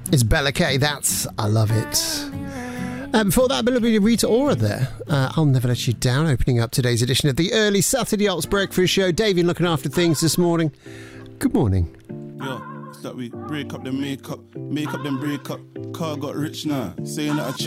It's Bella K. That's I Love It. Before that, a little bit of Rita Ora there. I'll Never Let You Down, opening up today's edition of the early Saturday Ops Breakfast Show. Davey looking after things this morning. Good morning. Yo, it's that we break up the makeup, make up then break up. Car got rich now, saying that I